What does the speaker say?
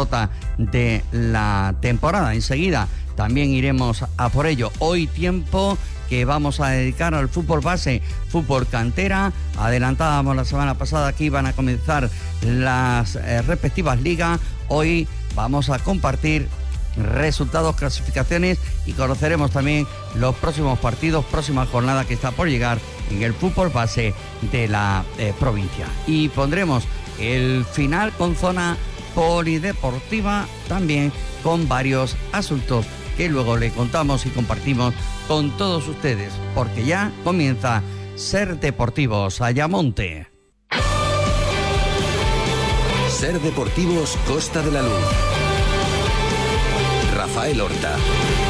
pelota de la temporada. Enseguida también iremos a por ello. Hoy tiempo que vamos a dedicar al fútbol base, fútbol cantera. Adelantábamos la semana pasada que iban a comenzar las respectivas ligas. Hoy vamos a compartir resultados, clasificaciones y conoceremos también los próximos partidos, próxima jornada que está por llegar en el fútbol base de la provincia. Y pondremos el final con zona polideportiva, también con varios asuntos que luego le contamos y compartimos con todos ustedes, porque ya comienza Ser Deportivos Ayamonte. Ser Deportivos Costa de la Luz. Rafael Horta.